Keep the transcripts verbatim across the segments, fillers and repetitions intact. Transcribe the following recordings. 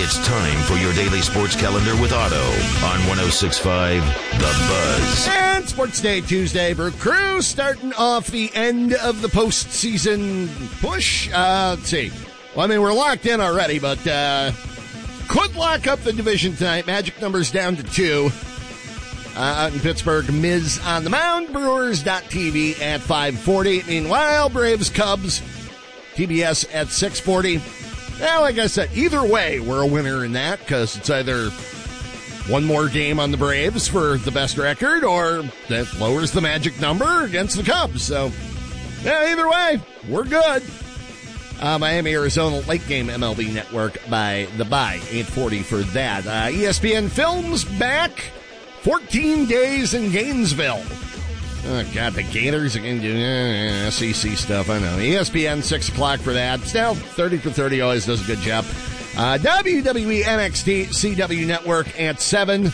It's time for your daily sports calendar with Otto on one oh six point five The Buzz. And Sports Day Tuesday, Brew Crew starting off the end of the postseason push. Uh, let's see. Well, I mean, we're locked in already, but uh, could lock up the division tonight. Magic numbers down to two. Uh, out in Pittsburgh, Miz on the mound. Brewers dot T V at five forty. Meanwhile, Braves, Cubs, T B S at six forty. Well, like I said, either way, we're a winner in that because it's either one more game on the Braves for the best record or that lowers the Magic number against the Cubs. So, yeah, either way, we're good. Uh, Miami, Arizona, late game M L B Network by the bye, eight forty for that. Uh, E S P N Films back, fourteen days in Gainesville. Oh, God, the Gators again doing uh, S E C stuff, I know. E S P N, six o'clock for that. Still, thirty for thirty always does a good job. Uh, W W E N X T, C W Network at seven.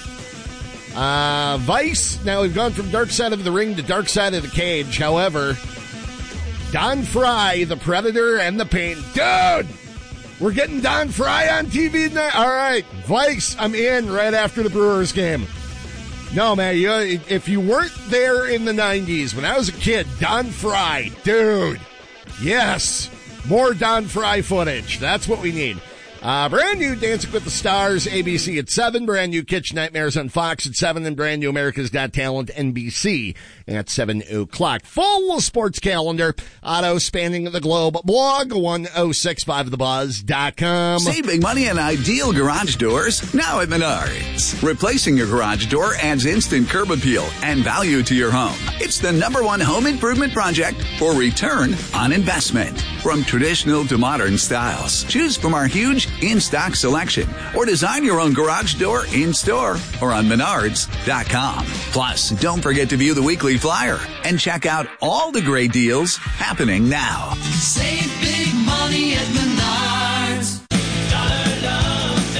Uh, Vice, now we've gone from Dark Side of the Ring to Dark Side of the Cage. However, Don Fry, the Predator and the Pain. Dude, we're getting Don Fry on T V tonight. All right, Vice, I'm in right after the Brewers game. No, man, you, if you weren't there in the nineties, when I was a kid, Don Fry, dude, yes, more Don Fry footage. That's what we need. Uh, brand new Dancing with the Stars, A B C at seven. Brand new Kitchen Nightmares on Fox at seven. And brand new America's Got Talent, N B C at seven o'clock. Full sports calendar. Auto spanning the globe. Blog one oh six five the buzz dot com. Save big money on ideal garage doors now at Menards. Replacing your garage door adds instant curb appeal and value to your home. It's the number one home improvement project for return on investment. From traditional to modern styles, choose from our huge in-stock selection or design your own garage door in-store or on menards dot com. Plus, don't forget to view the weekly flyer and check out all the great deals happening now. Save big money at Menards. Dollar Loan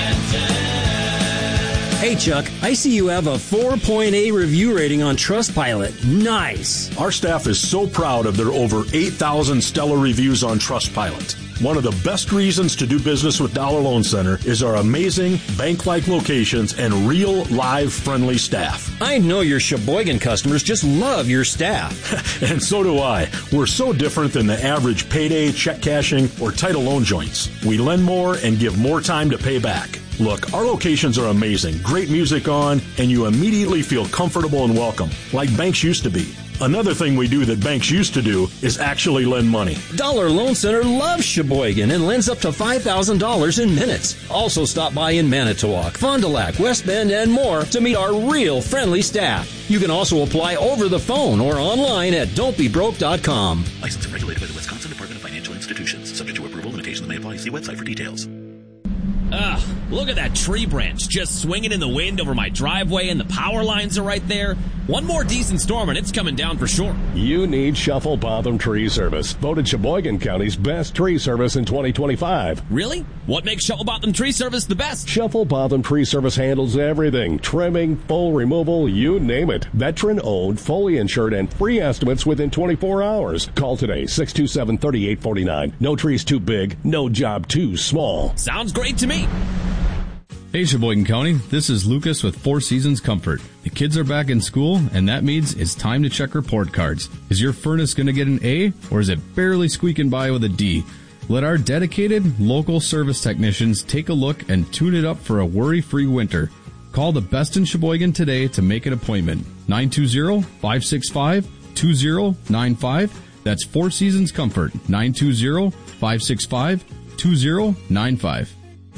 Center. Hey, Chuck, I see you have a four point eight review rating on Trustpilot. Nice. Our staff is so proud of their over eight thousand stellar reviews on Trustpilot. One of the best reasons to do business with Dollar Loan Center is our amazing bank-like locations and real, live, friendly staff. I know your Sheboygan customers just love your staff. And so do I. We're so different than the average payday, check cashing, or title loan joints. We lend more and give more time to pay back. Look, our locations are amazing, great music on, and you immediately feel comfortable and welcome, like banks used to be. Another thing we do that banks used to do is actually lend money. Dollar Loan Center loves Sheboygan and lends up to five thousand dollars in minutes. Also stop by in Manitowoc, Fond du Lac, West Bend, and more to meet our real friendly staff. You can also apply over the phone or online at don't be broke dot com. Licensed and regulated by the Wisconsin Department of Financial Institutions. Subject to approval, limitations may apply. See website for details. Ugh, look at that tree branch just swinging in the wind over my driveway and the power lines are right there. One more decent storm and it's coming down for sure. You need Shuffle Botham Tree Service, voted Sheboygan County's best tree service in twenty twenty-five. Really? What makes Shuffle Botham Tree Service the best? Shuffle Botham Tree Service handles everything. Trimming, full removal, you name it. Veteran-owned, fully insured, and free estimates within twenty-four hours. Call today, six two seven, three eight four nine. No tree's too big, no job too small. Sounds great to me. Hey Sheboygan County, this is Lucas with Four Seasons Comfort. The kids are back in school, and that means it's time to check report cards. Is your furnace going to get an A, or is it barely squeaking by with a D? Let our dedicated, local service technicians take a look and tune it up for a worry-free winter. Call the best in Sheboygan today to make an appointment. nine two zero, five six five, two zero nine five. That's Four Seasons Comfort. nine two zero, five six five, two zero nine five.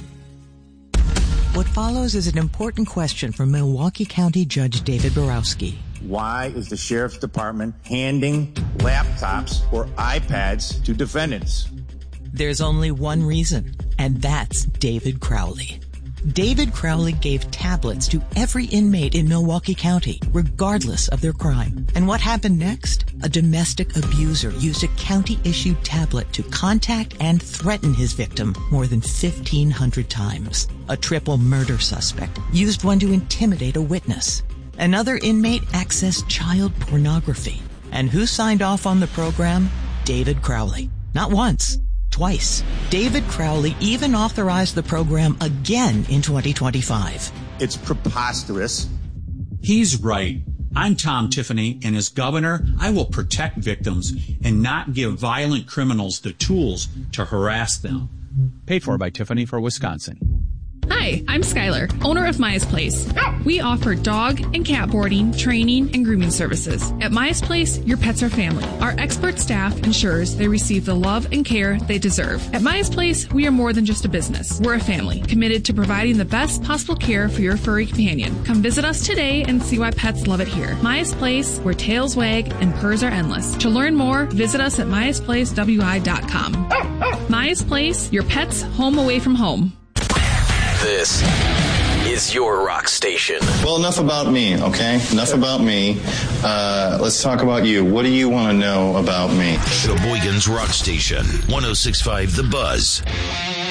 What follows is an important question from Milwaukee County Judge David Borowski. Why is the Sheriff's Department handing laptops or iPads to defendants? There's only one reason, and that's David Crowley. David Crowley gave tablets to every inmate in Milwaukee County, regardless of their crime. And what happened next? A domestic abuser used a county-issued tablet to contact and threaten his victim more than fifteen hundred times. A triple murder suspect used one to intimidate a witness. Another inmate accessed child pornography. And who signed off on the program? David Crowley. Not once, twice. David Crowley even authorized the program again in twenty twenty-five. It's preposterous. He's right. I'm Tom Tiffany, and as governor, I will protect victims and not give violent criminals the tools to harass them. Paid for by Tiffany for Wisconsin. Hi, I'm Skylar, owner of Maya's Place. We offer dog and cat boarding, training, and grooming services. At Maya's Place, your pets are family. Our expert staff ensures they receive the love and care they deserve. At Maya's Place, we are more than just a business. We're a family, committed to providing the best possible care for your furry companion. Come visit us today and see why pets love it here. Maya's Place, where tails wag and purrs are endless. To learn more, visit us at myas place w i dot com. Maya's Place, your pet's home away from home. This is your rock station. Well, enough about me, okay? Enough about me. Uh, let's talk about you. What do you want to know about me? Sheboygan's Rock Station, one oh six point five The Buzz.